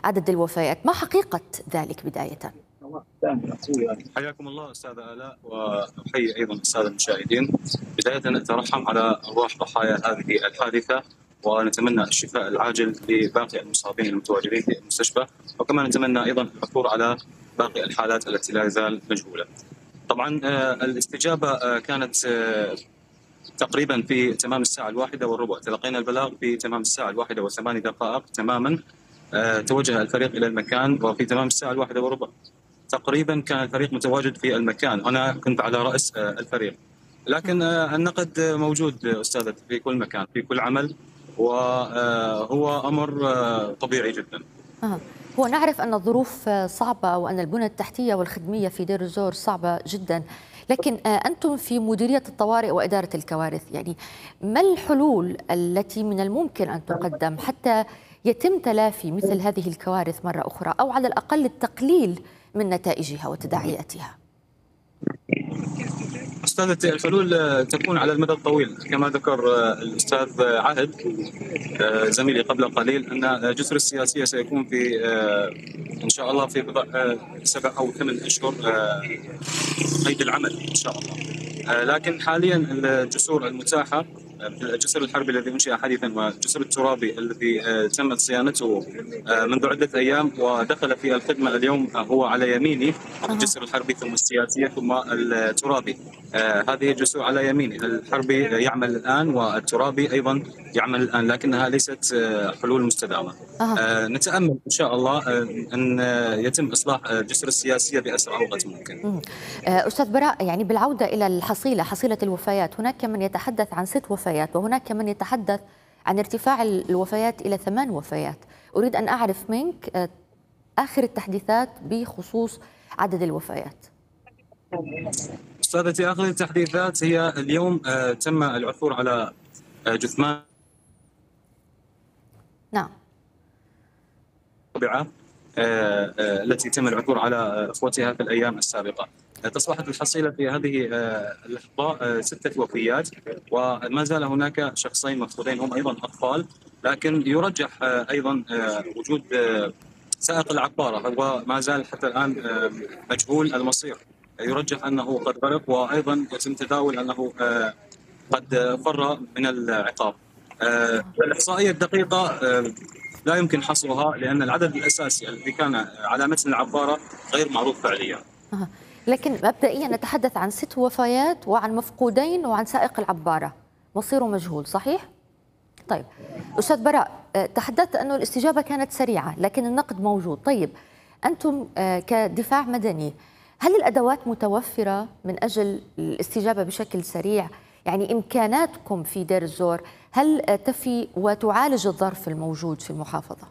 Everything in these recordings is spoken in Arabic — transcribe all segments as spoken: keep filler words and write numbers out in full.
عدد الوفيات، ما حقيقة ذلك بداية؟ حياكم الله أستاذة آلاء، وأحيي أيضا السادة المشاهدين. بداية نترحم على أرواح ضحايا هذه الحادثة، ونتمنى الشفاء العاجل لباقي المصابين المتواجدين في المستشفى، وكما نتمنى أيضا العثور على باقي الحالات التي لا زال مجهولة. طبعا الاستجابة كانت تقريبا في تمام الساعة الواحدة والربع، تلقينا البلاغ في تمام الساعة الواحدة وثماني دقائق تماما. توجه الفريق إلى المكان، وفي تمام الساعة الواحدة والربع تقريبا كان الفريق متواجد في المكان. أنا كنت على رأس الفريق، لكن النقد موجود أستاذة في كل مكان في كل عمل، وهو أمر طبيعي جدا. آه. هو نعرف أن الظروف صعبة وأن البنى التحتية والخدمية في دير الزور صعبة جدا، لكن أنتم في مديرية الطوارئ وإدارة الكوارث، يعني ما الحلول التي من الممكن أن تقدم حتى يتم تلافي مثل هذه الكوارث مرة أخرى، أو على الأقل التقليل من نتائجها وتداعياتها؟ أستاذتي، الحلول تكون على المدى الطويل كما ذكر الأستاذ عهد زميلي قبل قليل، أن الجسر السياسية سيكون في إن شاء الله في بضع سبع أو ثمان أشهر قيد العمل إن شاء الله. لكن حاليا الجسور المتاحة، الجسر الحربي الذي أنشئ حديثا والجسر الترابي الذي تمت صيانته منذ عدة أيام ودخل في الخدمة اليوم هو على يميني، الجسر الحربي ثم السياسية ثم الترابي. هذه الجسور على يميني، الحربي يعمل الآن والترابي أيضا يعمل الآن، لكنها ليست حلول مستدامة. أه. نتأمل إن شاء الله أن يتم إصلاح الجسر السياسية بأسرع وقت ممكن. أستاذ براء، يعني بالعودة إلى الحصيلة، حصيلة الوفيات، هناك من يتحدث عن ست وفيات وهناك من يتحدث عن ارتفاع الوفيات إلى ثمان وفيات. أريد أن أعرف منك آخر التحديثات بخصوص عدد الوفيات. أستاذتي، آخر التحديثات هي اليوم تم العثور على جثمان نعم رابعة التي تم العثور على اخوتها في الايام السابقه. تصبحت الحصيله في هذه اللحظه سته وفيات، وما زال هناك شخصين مفقودين هم ايضا اطفال، لكن يرجح ايضا وجود سائق العباره، هو ما زال حتى الان مجهول المصير، يرجح انه قد غرق، وايضا يتم تداول انه قد فر من العقاب. الاحصائيه الدقيقه لا يمكن حصرها، لأن العدد الأساسي الذي كان على متن العبارة غير معروف فعليا. أه. لكن مبدئيا نتحدث عن ست وفيات وعن مفقودين وعن سائق العبارة مصيره مجهول، صحيح؟ طيب أستاذ براء، تحدثت أنه الاستجابة كانت سريعة لكن النقد موجود. طيب أنتم كدفاع مدني، هل الأدوات متوفرة من أجل الاستجابة بشكل سريع؟ يعني إمكاناتكم في دير الزور هل تفي وتعالج الظرف الموجود في المحافظة؟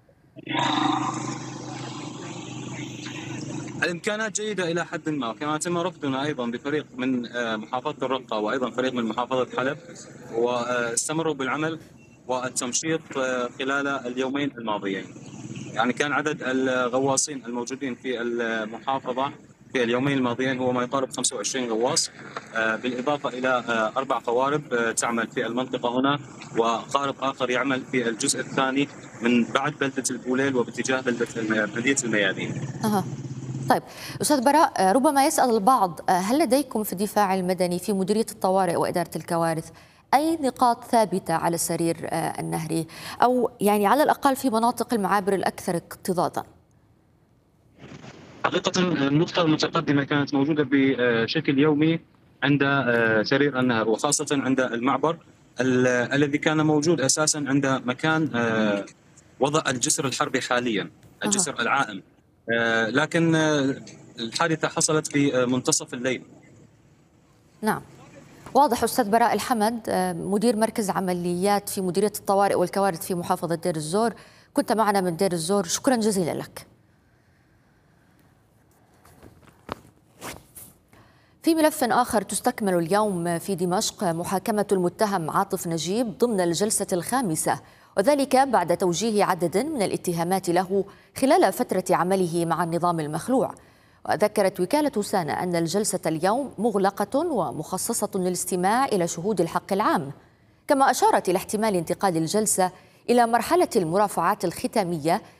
الإمكانات جيدة إلى حد ما، كما تم رفضنا أيضا بفريق من محافظة الرقة وأيضا فريق من محافظة حلب، واستمروا بالعمل والتمشيط خلال اليومين الماضيين. يعني كان عدد الغواصين الموجودين في المحافظة في اليومين الماضيين هو ما يقارب خمسة وعشرين غواص، بالإضافة إلى أربع قوارب تعمل في المنطقة هنا، وقارب آخر يعمل في الجزء الثاني من بعد بلدة البوليل وباتجاه بلدية الميادين. أه. طيب أستاذ براء، ربما يسأل البعض، هل لديكم في الدفاع المدني في مديرية الطوارئ وإدارة الكوارث أي نقاط ثابتة على السرير النهري، أو يعني على الأقل في مناطق المعابر الأكثر اكتظاظا؟ حقيقة النقطة المتقدمة كانت موجودة بشكل يومي عند سرير النهر، وخاصة عند المعبر الذي كان موجود أساسا عند مكان وضع الجسر الحربي حاليا، الجسر أه. العائم. لكن الحادثة حصلت في منتصف الليل. نعم واضح. أستاذ براء الحمد، مدير مركز عمليات في مديرية الطوارئ والكوارث في محافظة دير الزور، كنت معنا من دير الزور، شكرا جزيلا لك. في ملف آخر، تستكمل اليوم في دمشق محاكمة المتهم عاطف نجيب ضمن الجلسة الخامسة، وذلك بعد توجيه عدد من الاتهامات له خلال فترة عمله مع النظام المخلوع. وذكرت وكالة سانا أن الجلسة اليوم مغلقة ومخصصة للاستماع إلى شهود الحق العام، كما أشارت إلى احتمال انتقال الجلسة إلى مرحلة المرافعات الختامية